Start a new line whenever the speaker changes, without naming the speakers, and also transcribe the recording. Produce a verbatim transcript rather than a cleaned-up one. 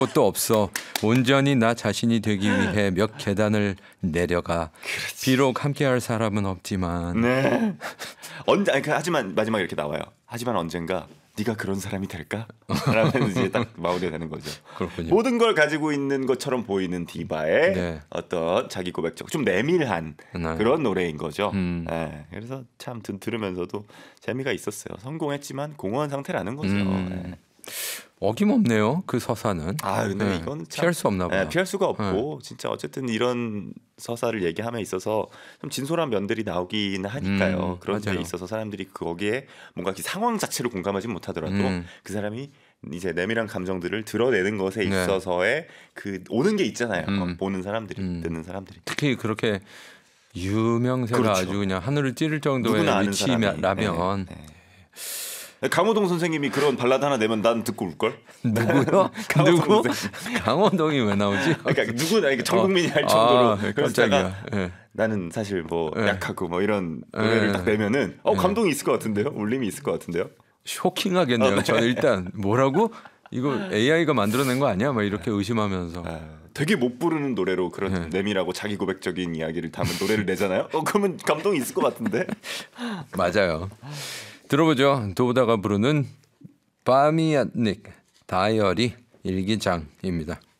것도 없어. 온전히 나 자신이 되기 위해 몇 계단을 내려가.
그렇지.
비록 함께할 사람은 없지만.
네. 언제 아니, 하지만 마지막에 이렇게 나와요. 하지만 언젠가 네가 그런 사람이 될까? 라면 이제 딱 마무리가 되는 거죠.
그렇군요.
모든 걸 가지고 있는 것처럼 보이는 디바의
네.
어떤 자기 고백적 좀 내밀한
네.
그런 노래인 거죠.
음.
네. 그래서 참 들, 들으면서도 재미가 있었어요. 성공했지만 공허한 상태라는 거죠.
음.
네.
어김없네요. 그 서사는.
아 근데
네.
이건 참,
피할 수 없나 봐요.
네, 피할 수가 없고 진짜 어쨌든 이런 서사를 얘기함에 있어서 좀 진솔한 면들이 나오긴 하니까요.
음,
그런 데
맞아요.
있어서 사람들이 거기에 뭔가 그 상황 자체를 공감하지 못하더라도
음.
그 사람이 이제 내밀한 감정들을 드러내는 것에
네.
있어서의 그 오는 게 있잖아요.
음.
보는 사람들이
음.
듣는 사람들이
특히 그렇게 유명세가
그렇죠.
아주 그냥 하늘을 찌를 정도의
누구나 아는 사람이.
위치라면
네, 네. 강호동 선생님이 그런 발라드 하나 내면 난 듣고 울 걸.
누구요?
강호동
누구?
선생님.
강호동이 왜 나오지?
그러니까 누구나 이렇게 전 국민이 할 정도로
아,
그러다가
깜짝이야. 예.
나는 사실 뭐
네.
약하고 뭐 이런 노래를
네.
딱 내면은 어
네.
감동이 있을 것 같은데요. 울림이 있을 것 같은데요.
쇼킹하겠네요.
어, 네.
저는 일단 뭐라고? 이거 에이아이가 만들어낸 거 아니야? 막 이렇게 의심하면서.
아, 되게 못 부르는 노래로 그런
네.
내밀하고 자기 고백적인 이야기를 담은 노래를 내잖아요. 어 그러면 감동이 있을 것 같은데.
맞아요. 들어보죠. 도우다가 부르는 바미안닉 다이어리 일기장입니다.